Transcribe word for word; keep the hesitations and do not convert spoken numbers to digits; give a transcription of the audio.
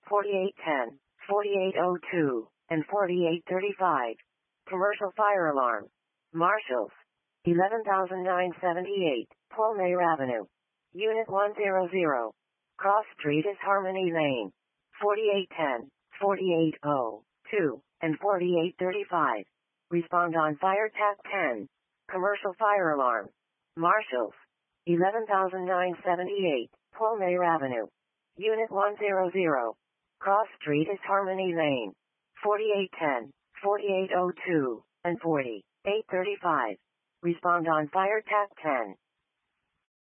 forty-eight ten, forty-eight oh two, and forty-eight thirty-five. Commercial fire alarm. Marshals. eleven thousand nine hundred seventy-eight, Palmer Avenue. Unit one hundred. Cross Street is Harmony Lane. forty-eight ten, forty-eight oh two, and forty-eight thirty-five. Respond on fire tap ten. Commercial fire alarm. Marshals. eleven thousand nine hundred seventy-eight, Palmer Avenue. Unit one hundred. Cross Street is Harmony Lane. forty-eight ten, forty-eight oh two, and forty-eight thirty-five. Respond on fire tap ten.